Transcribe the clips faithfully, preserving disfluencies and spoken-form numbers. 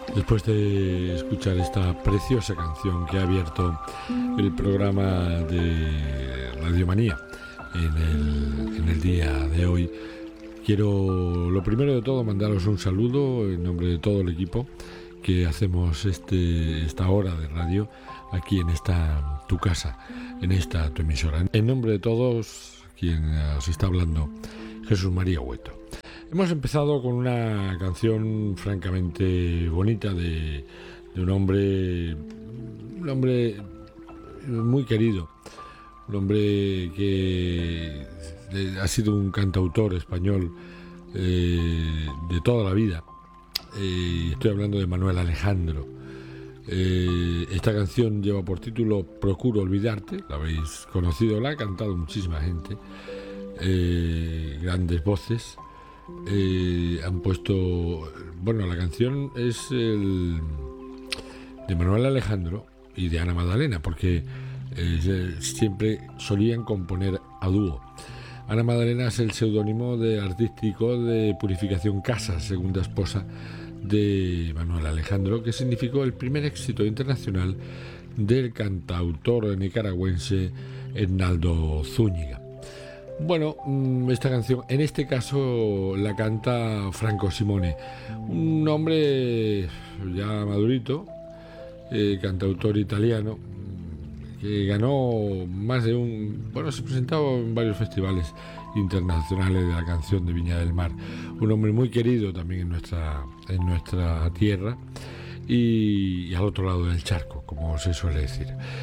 Después de escuchar esta preciosa canción que ha abierto el programa de Radio Manía en el, en el día de hoy, quiero lo primero de todo mandaros un saludo en nombre de todo el equipo que hacemos este, esta hora de radio aquí en esta tu casa, en esta tu emisora. En nombre de todos, quien os está hablando, Jesús María Hueto. Hemos empezado con una canción francamente bonita de, de un hombre, un hombre muy querido, un hombre que ha sido un cantautor español eh, de toda la vida. Eh, estoy hablando de Manuel Alejandro. Eh, esta canción lleva por título Procuro olvidarte, la habéis conocido, la ha cantado muchísima gente, eh, grandes voces. Eh, han puesto, bueno, la canción es el de Manuel Alejandro y de Ana Magdalena, porque eh, siempre solían componer a dúo. Ana Magdalena es el seudónimo de artístico de Purificación Casas, segunda esposa de Manuel Alejandro, que significó el primer éxito internacional del cantautor nicaragüense Hernaldo Zúñiga. Bueno, esta canción, en este caso la canta Franco Simone, un hombre ya madurito, eh, cantautor italiano, que ganó más de un... Bueno, se presentaba en varios festivales internacionales de la canción de Viña del Mar. Un hombre muy querido también en nuestra, en nuestra tierra y, y al otro lado del charco, como se suele decir.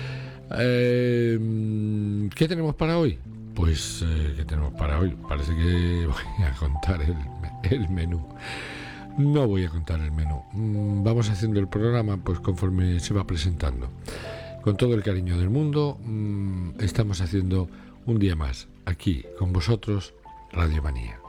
Eh, ¿Qué tenemos para hoy? Pues, eh, ¿qué tenemos para hoy? Parece que voy a contar el, el menú. No voy a contar el menú. Vamos haciendo el programa pues conforme se va presentando. Con todo el cariño del mundo, estamos haciendo un día más aquí con vosotros, Radio Manía.